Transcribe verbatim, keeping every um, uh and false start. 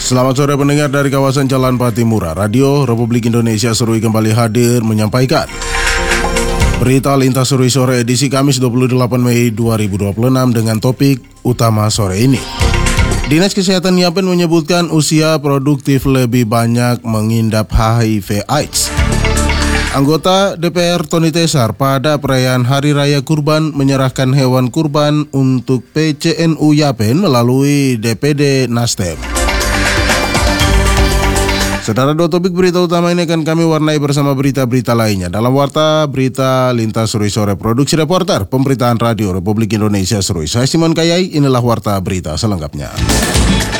Selamat sore pendengar dari kawasan Jalan Patimura. Radio Republik Indonesia Serui kembali hadir menyampaikan berita lintas Serui sore edisi Kamis dua puluh delapan Mei dua ribu dua puluh enam dengan topik utama sore ini. Dinas Kesehatan Yapen menyebutkan usia produktif lebih banyak mengidap H I V AIDS. Anggota D P R Tony Tesar pada perayaan Hari Raya Kurban menyerahkan hewan kurban untuk P C N U Yapen melalui D P D Nasdem. Saudara, dua topik berita utama ini akan kami warnai bersama berita-berita lainnya dalam Warta Berita Lintas Serui Sore Produksi Reporter Pemberitaan Radio Republik Indonesia Serui. Saya Simon Kayai, inilah Warta Berita selengkapnya.